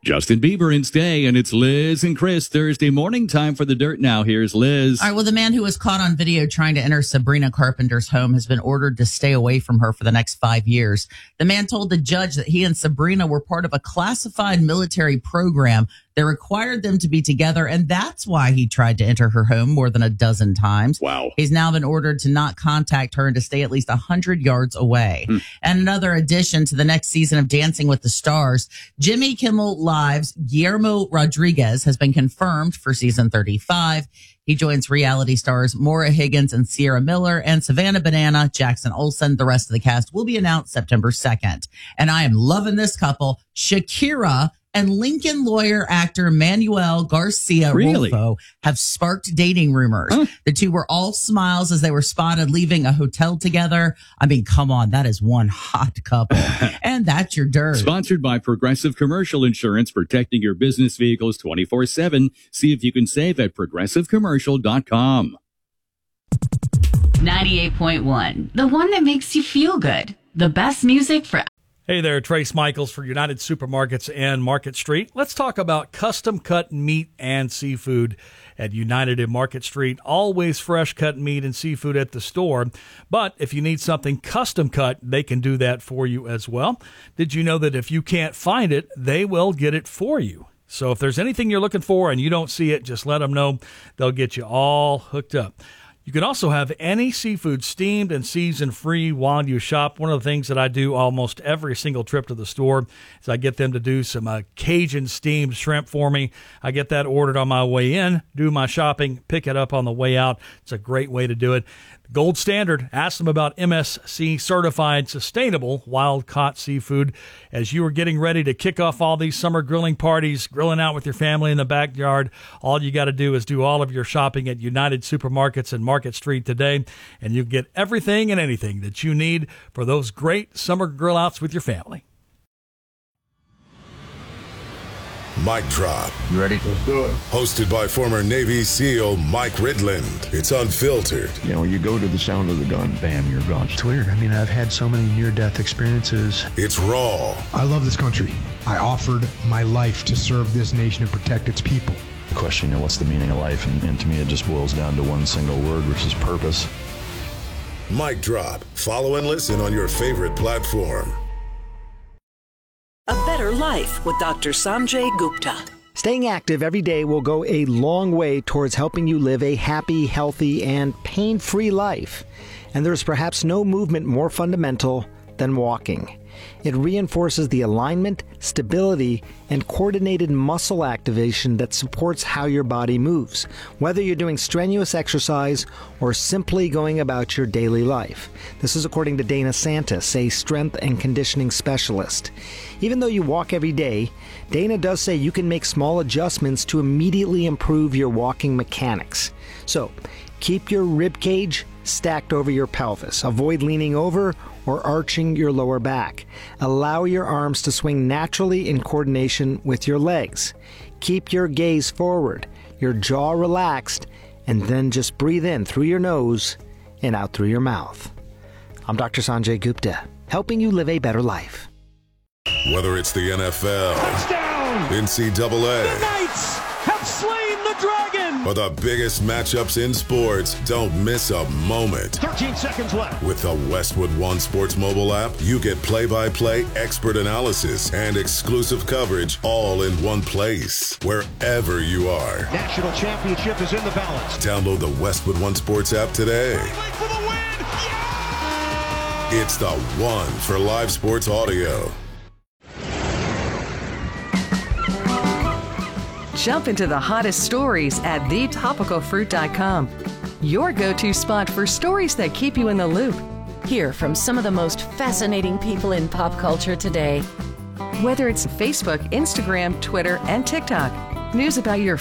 Justin Bieber and Stay, and it's Liz and Chris. Thursday morning time for the dirt now. Here's Liz. All right, well, the man who was caught on video trying to enter Sabrina Carpenter's home has been ordered to stay away from her for the next 5 years. The man told the judge that he and Sabrina were part of a classified military program that required them to be together, and that's why he tried to enter her home more than a dozen times. Wow. He's now been ordered to not contact her and to stay at least 100 yards away. And another addition to the next season of Dancing with the Stars, Jimmy Kimmel Live's Guillermo Rodriguez has been confirmed for season 35. He joins reality stars Maura Higgins and Sierra Miller and Savannah Banana, Jackson Olsen. The rest of the cast will be announced September 2nd. And I am loving this couple, Shakira and Lincoln lawyer actor Manuel Garcia Rolfo have sparked dating rumors. The two were all smiles as they were spotted leaving a hotel together. I mean, come on, that is one hot couple. And that's your dirt. Sponsored by Progressive Commercial Insurance, protecting your business vehicles 24/7. See if you can save at progressivecommercial.com. 98.1, the one that makes you feel good. The best music for... Hey there, Trace Michaels for United Supermarkets and Market Street. Let's talk about custom cut meat and seafood at United and Market Street. Always fresh cut meat and seafood at the store. But if you need something custom cut, they can do that for you as well. Did you know that if you can't find it, they will get it for you? So if there's anything you're looking for and you don't see it, just let them know. They'll get you all hooked up. You can also have any seafood steamed and seasoned free while you shop. One of the things that I do almost every single trip to the store is I get them to do some Cajun steamed shrimp for me. I get that ordered on my way in, do my shopping, pick it up on the way out. It's a great way to do it. Gold Standard, ask them about MSC certified sustainable wild-caught seafood. As you are getting ready to kick off all these summer grilling parties, grilling out with your family in the backyard, all you got to do is do all of your shopping at United Supermarkets and Market Street today, and you get everything and anything that you need for those great summer grill outs with your family. Mic Drop. You ready? Let's do it. Hosted by former Navy SEAL Mike Ridland. It's unfiltered. You know, you go to the sound of the gun, bam, you're gone. It's weird. I mean, I've had so many near-death experiences. It's raw. I love this country. I offered my life to serve this nation and protect its people. The question, you know, what's the meaning of life? And to me, it just boils down to one single word, which is purpose. Mic Drop. Follow and listen on your favorite platform. A Better Life with Dr. Sanjay Gupta. Staying active every day will go a long way towards helping you live a happy, healthy, and pain-free life. And there's perhaps no movement more fundamental than walking. It reinforces the alignment, stability, and coordinated muscle activation that supports how your body moves, whether you're doing strenuous exercise or simply going about your daily life. This is according to Dana Santis, a strength and conditioning specialist. Even though you walk every day, Dana does say you can make small adjustments to immediately improve your walking mechanics. So, keep your rib cage stacked over your pelvis. Avoid leaning over or arching your lower back. Allow your arms to swing naturally in coordination with your legs. Keep your gaze forward, your jaw relaxed, and then just breathe in through your nose and out through your mouth. I'm Dr. Sanjay Gupta, helping you live a better life. Whether it's the NFL, touchdown, NCAA, the Knights have slain the dragon, or the biggest matchups in sports, don't miss a moment. 13 seconds left. With the Westwood One Sports mobile app, you get play-by-play expert analysis and exclusive coverage all in one place, wherever you are. National championship is in the balance. Download the Westwood One Sports app today. For the win. Yeah! It's the one for live sports audio. Jump into the hottest stories at thetopicalfruit.com. Your go-to spot for stories that keep you in the loop. Hear from some of the most fascinating people in pop culture today. Whether it's Facebook, Instagram, Twitter, and TikTok, news about your